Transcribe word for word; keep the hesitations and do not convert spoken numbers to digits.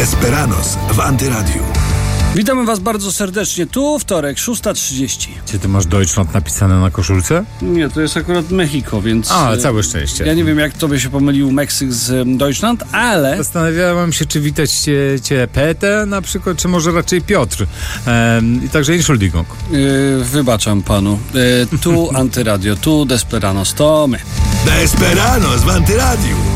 Desperados w Antyradiu. Witamy Was bardzo serdecznie. Tu wtorek, szósta trzydzieści. Czy ty masz Deutschland napisane na koszulce? Nie, to jest akurat Mexico, więc... A, całe szczęście. Ja nie wiem, jak tobie się pomylił Meksyk z Deutschland, ale... Zastanawiałem się, czy witać cię, cię Pete na przykład, czy może raczej Piotr. Ehm, I także Entschuldigung. Yy, wybaczam panu. Yy, tu Antyradio, tu Desperados, to my. Desperados w Antyradiu.